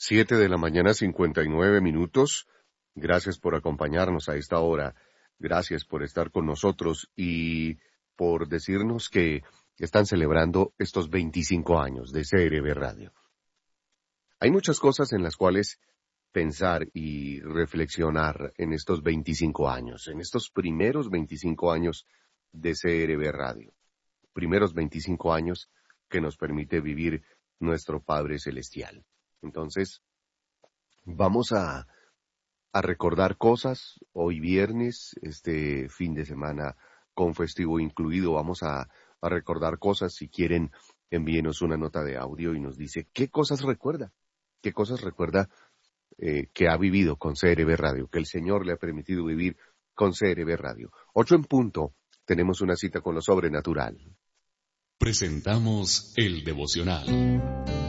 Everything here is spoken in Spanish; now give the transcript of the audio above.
7 de la mañana, 59 minutos. Gracias por acompañarnos a esta hora. Gracias por estar con nosotros y por decirnos que están celebrando estos 25 años de CRB Radio. Hay muchas cosas en las cuales pensar y reflexionar en estos 25 años, en estos primeros 25 años de CRB Radio. Primeros 25 años que nos permite vivir nuestro Padre Celestial. Entonces, vamos a recordar cosas hoy viernes, este fin de semana con festivo incluido. Vamos a recordar cosas. Si quieren, envíenos una nota de audio y nos dice qué cosas recuerda que ha vivido con CRB Radio, que el Señor le ha permitido vivir con CRB Radio. 8 en punto, tenemos una cita con lo sobrenatural. Presentamos el devocional.